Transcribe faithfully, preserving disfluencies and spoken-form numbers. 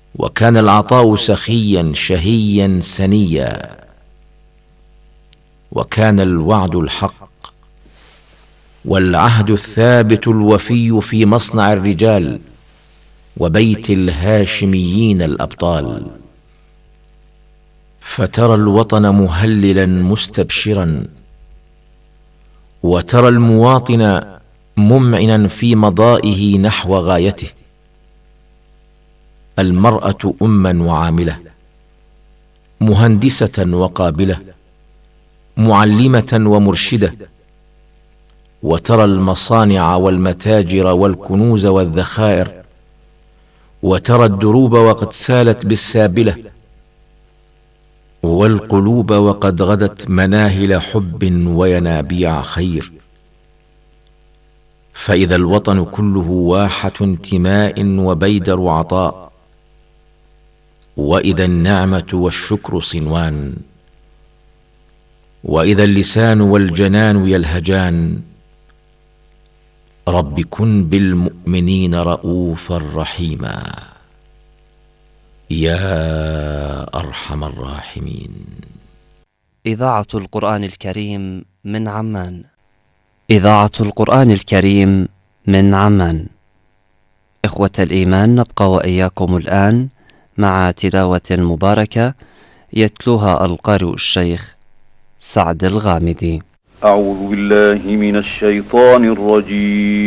وكان العطاء سخيا شهيا سنيا، وكان الوعد الحق والعهد الثابت الوفي في مصنع الرجال وبيت الهاشميين الأبطال. فترى الوطن مهللا مستبشرا، وترى المواطن ممعنا في مضائه نحو غايته. المرأة أما وعاملة، مهندسة وقابلة، معلمة ومرشدة. وترى المصانع والمتاجر والكنوز والذخائر، وترى الدروب وقد سالت بالسابلة، والقلوب وقد غدت مناهل حب وينابيع خير. فإذا الوطن كله واحة انتماء وبيدر عطاء، وإذا النعمة والشكر صنوان، وإذا اللسان والجنان يلهجان: رب كن بالمؤمنين رءوفا رحيما يا أرحم الراحمين. إذاعة القرآن الكريم من عمان. إذاعة القرآن الكريم من عمان. إخوة الإيمان، نبقى وإياكم الآن مع تلاوة مباركة يتلوها القارئ الشيخ سعد الغامدي. أعوذ بالله من الشيطان الرجيم.